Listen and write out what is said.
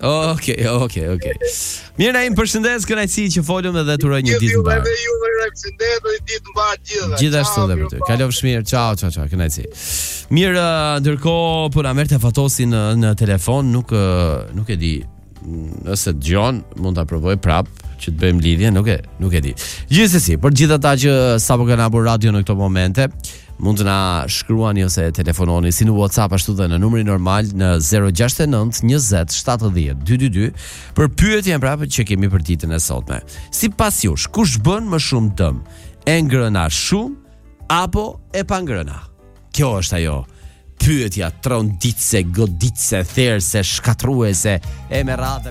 Okej. Mirë, na përshëndes, kënaqësi që folëm edhe të uroj një ditë të mbarë. Ju përshëndet, një ditë të mbarë gjithë. Gjithashtu edhe për ty. Kalofsh mirë. Ciao, kënaqësi. Mirë, ndërkohë po na merrte Fatosi në telefon, nuk e di nëse dëgjon, mund ta provoj prap që të bëjmë lidhje, nuk e di. Gjithsesi, për gjithë ata që sapo kanë hapur radio në këto momente, mund të na shkruani ose telefononi si në WhatsApp ashtu dhe në numrin normal në 069 20 70 222 për pyetjen prapë që kemi për ditën e sotme. Sipas jush, kush bën më shumë dëm? E ngrëna shumë apo e pa ngrëna? Kjo është ajo pyetja tronditse, goditse, therse, shkatruese e me radhë.